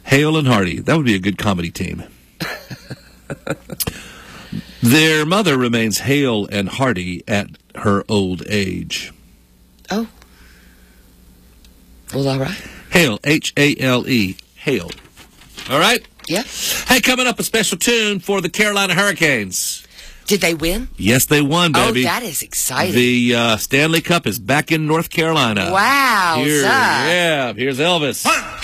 Hale and Hardy. That would be a good comedy team. Their mother remains hale and hearty at her old age. Oh. Well, all right. Hale, H-A-L-E, Hale. All right? Yeah. Hey, coming up, a special tune for the Carolina Hurricanes. Did they win? Yes, they won, baby. Oh, that is exciting. The Stanley Cup is back in North Carolina. Wow. Here's Elvis.